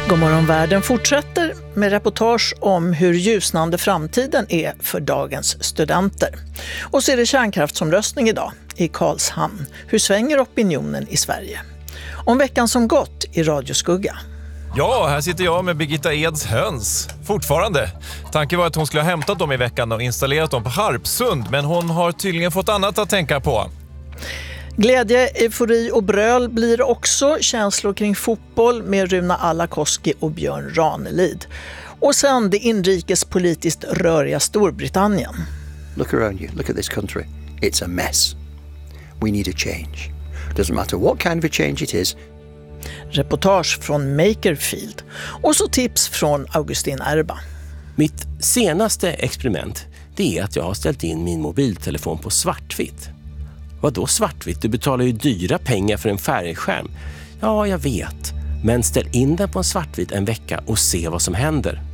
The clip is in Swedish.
God morgon världen fortsätter med reportage om hur ljusnande framtiden är för dagens studenter. Och så är det kärnkraftsomröstning idag i Karlshamn. Hur svänger opinionen i Sverige? Om veckan som gått i Radioskugga. Ja, här sitter jag med Birgitta Eds höns. Fortfarande. Tanken var att hon skulle ha hämtat dem i veckan och installerat dem på Harpsund. Men hon har tydligen fått annat att tänka på. Glädje, eufori och bröl blir också känslor kring fotboll med Runa Alakoski och Björn Ranelid. Och sen det inrikespolitiskt röriga Storbritannien. Look around you, look at this country. It's a mess. We need a change. Doesn't matter what kind of a change it is. Reportage från Makerfield. Och så tips från Augustin Erba. Mitt senaste experiment, det är att jag har ställt in min mobiltelefon på svartvitt. Vad då svartvitt? Du betalar ju dyra pengar för en färgskärm. Ja, jag vet. Men ställ in den på en svartvit en vecka och se vad som händer.